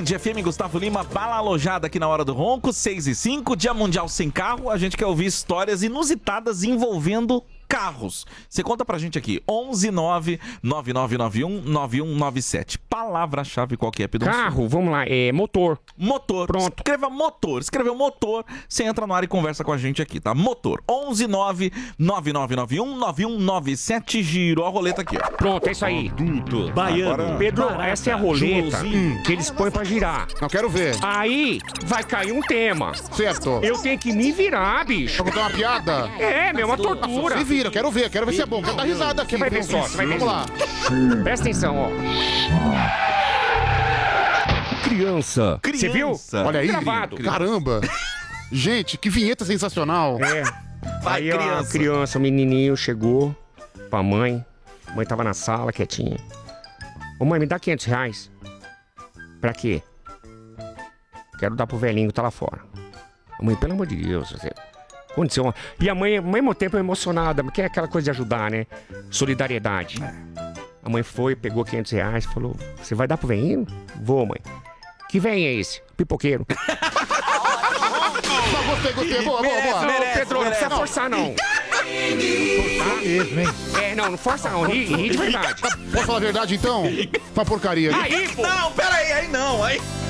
FM, Gustavo Lima, bala alojada aqui na Hora do Ronco, 6h05, Dia Mundial Sem Carro. A gente quer ouvir histórias inusitadas envolvendo carros. Você conta pra gente aqui, 11999919197. Palavra-chave qual que é, Pedro? Carro, vamos lá, motor. Motor. Pronto. Escreva motor. Escreveu motor, você entra no ar e conversa com a gente aqui, tá? Motor. 11999919197. Girou a roleta aqui, ó. Pronto, é isso aí. Baiano. Agora- Pedro, essa é a roleta Joãozinho. que eles põem pra girar. Não quero ver. Aí vai cair um tema. Certo. Eu tenho que me virar, bicho. Pra contar uma piada? É, meu, uma tortura. Se vira, quero ver se é bom. Quero dar risada aqui. Você vai ver só, você vai ver. Vamos lá. Presta atenção, ó. Criança. Você viu? Olha aí. Gravado. Caramba. Gente, que vinheta sensacional. É. Vai, Aí a criança, o menininho chegou pra mãe. A mãe tava na sala, quietinha. Ô mãe, me dá R$500. Pra quê? Quero dar pro velhinho que tá lá fora. A mãe, pelo amor de Deus, você... Aconteceu uma... E a mãe, ao mesmo tempo, emocionada, porque é aquela coisa de ajudar, né? Solidariedade. A mãe foi, pegou R$500 e falou: você vai dar pro velhinho? Vou, mãe. Que velhinho é esse? Pipoqueiro. Gostei. Boa. Não, Pedro, não precisa forçar, não. Não força não, ri de verdade. Posso falar a verdade, então? Uma porcaria. Aí, pô! Não, peraí, aí não, aí...